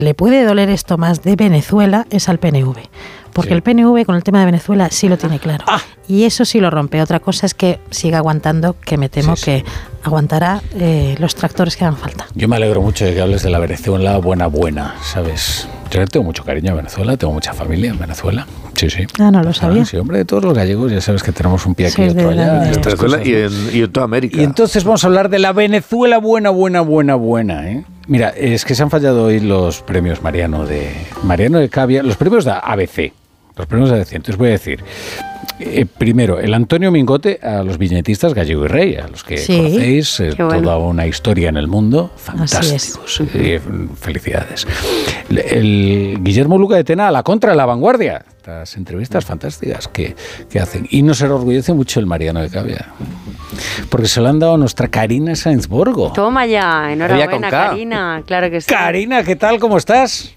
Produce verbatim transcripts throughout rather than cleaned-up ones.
le puede doler esto más de Venezuela es al P N V. Porque sí. el P N V con el tema de Venezuela sí lo tiene claro. Ah. Y eso sí lo rompe. Otra cosa es que siga aguantando, que me temo sí, sí. que aguantará eh, los tractores que hagan falta. Yo me alegro mucho de que hables de la Venezuela buena, buena, ¿sabes? Yo tengo mucho cariño a Venezuela, tengo mucha familia en Venezuela. Sí, sí. Ah, no lo sabía. Ah, sí, hombre, todos los gallegos ya sabes que tenemos un pie aquí sí, y otro allá. En Venezuela y en, y en toda América. Y entonces vamos a hablar de la Venezuela buena, buena, buena, buena, ¿eh? Mira, es que se han fallado hoy los premios Mariano de Mariano de Cavia, los premios de A B C. Los premios de A B C. Entonces voy a decir, eh, primero, el Antonio Mingote a los viñetistas Gallego y Rey, a los que sí, conocéis, eh, bueno. toda una historia en el mundo, fantásticos. Eh, felicidades. El, el Guillermo Luca de Tena a la Contra, a La Vanguardia. Estas entrevistas fantásticas que, que hacen. Y nos enorgullece mucho el Mariano de Cavia. Porque se lo han dado a nuestra Karina Sainz-Borgo. Toma ya, enhorabuena, Karina. Claro que sí. Karina, ¿qué tal? ¿Cómo estás?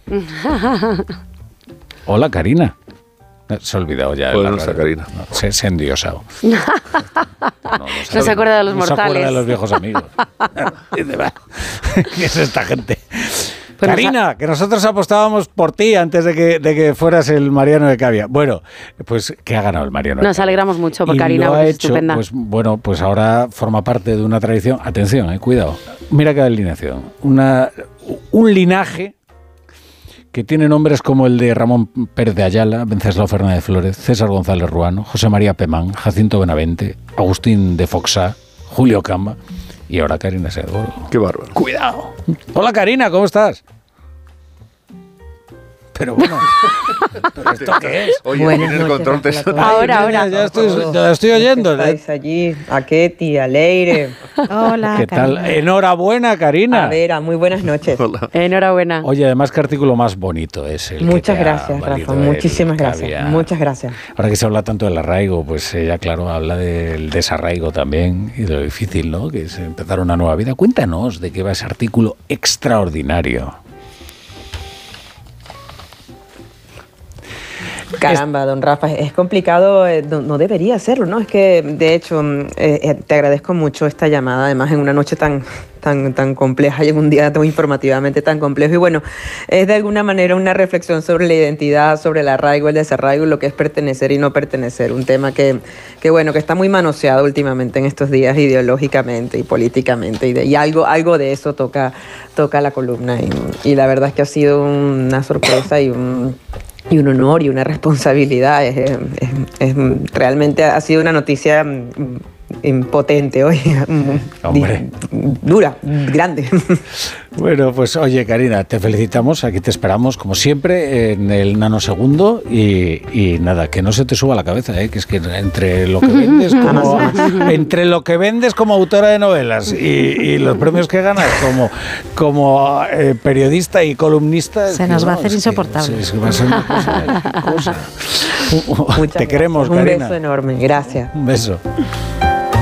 Hola, Karina. Se ha olvidado ya. Pues no está Karina. No, se, se ha endiosado. No, no, no, no se acuerda de los no mortales. No se acuerda de los viejos amigos. ¿Qué es esta gente? Pues Karina, nos... que nosotros apostábamos por ti antes de que, de que fueras el Mariano de Cavia. Bueno, pues que ha ganado el Mariano de Nos Cavia. alegramos mucho por y Karina, lo ha es hecho, estupenda. Pues, bueno, pues ahora forma parte de una tradición. Atención, eh, cuidado. Mira qué alineación. Una, un linaje que tiene nombres como el de Ramón Pérez de Ayala, Venceslao Fernández Flórez, César González Ruano, José María Pemán, Jacinto Benavente, Agustín de Foxá, Julio Camba y ahora Karina Sainz-Borgo. ¡Qué bárbaro! ¡Cuidado! Hola, Karina, ¿cómo estás? Pero bueno, ¿pero esto qué es? Oye, bueno, el control te ahora, ahora. Ya estoy, ya estoy oyendo. Estáis allí, a Ketty, a Leire. Hola, ¿qué Karina. tal? Enhorabuena, Karina. A Vera, muy buenas noches. Hola. Enhorabuena. Oye, además, ¿qué artículo más bonito es el Muchas que te gracias, ha Rafa. Muchísimas gracias. Cavia. Muchas gracias. Ahora que se habla tanto del arraigo, pues ella, claro, habla del desarraigo también y de lo difícil, ¿no? Que es empezar una nueva vida. Cuéntanos de qué va ese artículo extraordinario. Caramba, don Rafa, es complicado, no debería serlo, ¿no? Es que, de hecho, eh, te agradezco mucho esta llamada, además en una noche tan, tan, tan compleja y en un día tan informativamente tan complejo. Y bueno, es de alguna manera una reflexión sobre la identidad, sobre el arraigo, el desarraigo, lo que es pertenecer y no pertenecer. Un tema que, que bueno, que está muy manoseado últimamente en estos días ideológicamente y políticamente. Y, de, y algo, algo de eso toca, toca la columna. Y, y la verdad es que ha sido una sorpresa y un... y un honor y una responsabilidad. Es, es, es, realmente ha sido una noticia impotente hoy. Hombre. Dura, grande. Bueno, pues oye, Karina, te felicitamos, aquí te esperamos como siempre en el nanosegundo y, y nada, que no se te suba la cabeza, ¿eh? Que es que entre lo que vendes como entre lo que vendes como autora de novelas y, y los premios que ganas como, como eh, periodista y columnista, se nos no, va a hacer es insoportable. Que, se, se va a ser una cosa, cosa. Te Muchas queremos, gracias. Karina. Un beso enorme, gracias. Un beso.